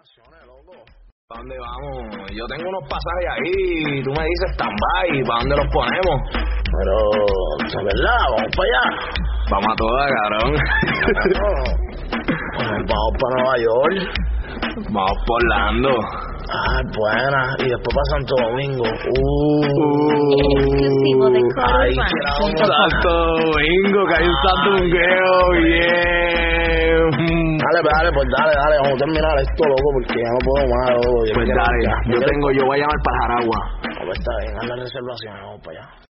vacaciones, loco. ¿Para dónde vamos? Yo tengo unos pasajes ahí, tú me dices stand-by, ¿para dónde los ponemos? Pero, ¿es verdad? ¿Vamos para allá? Vamos a todas, cabrón. Vamos para Nueva York. Vamos por Orlando. Ah, buena. Y después para Santo Domingo. Exclusivo de Ay, Santo Domingo, que hay un sandungueo bien. Dale, vamos a terminar esto, loco, porque ya no puedo más, loco. Pues dale, yo voy a llamar para Jaragua. Pues está bien, haz la reservación, vamos para allá.